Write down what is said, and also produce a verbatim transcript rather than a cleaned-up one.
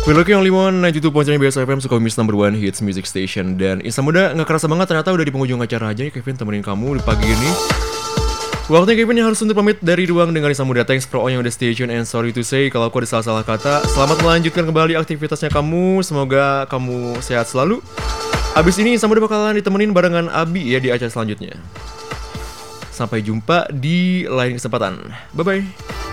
Lagi yang Limon sembilan puluh tujuh koma sembilan B S F M Sukamis number one hits music station. Dan Insta Muda gak kerasa banget ternyata udah di penghujung acara aja ya Kevin temenin kamu di pagi ini. Waktunya Kevin yang harus untuk pamit dari ruang dengan Insta Muda. Thanks for all yang udah stay tune and sorry to say kalau aku ada salah-salah kata. Selamat melanjutkan kembali aktivitasnya kamu. Semoga kamu sehat selalu. Abis ini Insta Muda bakalan ditemenin barengan Abi ya di acara selanjutnya. Sampai jumpa di lain kesempatan. Bye-bye.